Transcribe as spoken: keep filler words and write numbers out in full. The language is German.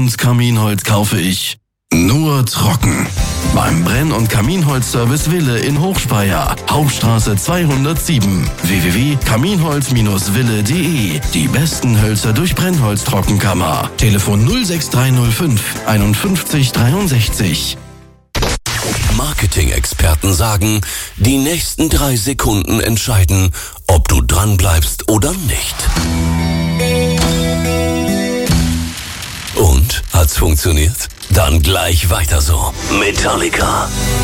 und Kaminholz kaufe ich nur trocken. Beim Brenn- und Kaminholzservice Wille in Hochspeyer, Hauptstraße zweihundertsieben. w w w punkt kaminholz Bindestrich wille punkt de. Die besten Hölzer durch Brennholztrockenkammer. Telefon null sechs drei null fünf einundfünfzig dreiundsechzig. Marketing-Experten sagen, die nächsten drei Sekunden entscheiden, ob du dranbleibst oder nicht. Und? Hat's funktioniert? Dann gleich weiter so. Metallica.